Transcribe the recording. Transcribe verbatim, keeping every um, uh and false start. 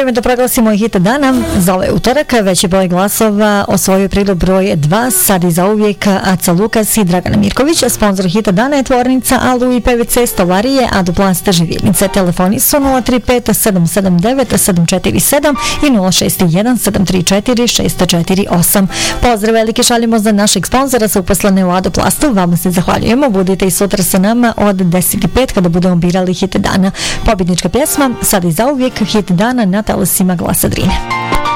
Vreme da proglasimo i hit dana. Za ovaj utorak veći broj glasova osvojio prilog broj dva, Sad i zauvijek, Aca Lukas i Dragana Mirković. Sponzor hita dana je tvornica Alu i P V C Stolarije, Aduplast Živirnice. Telefoni su nula tri pet sedam sedam devet sedam četiri sedam i nula šest jedan sedam tri četiri šest četiri osam. Pozdrav velike šaljemo za našeg sponzora sa uposlene u Aduplastu. Vama se zahvaljujemo. Budite i sutra sa nama od deset i pet kada budemo birali hit dana. Pobjednička pjesma Sad i zauvijek, hit dana na talasima Glasa Drine.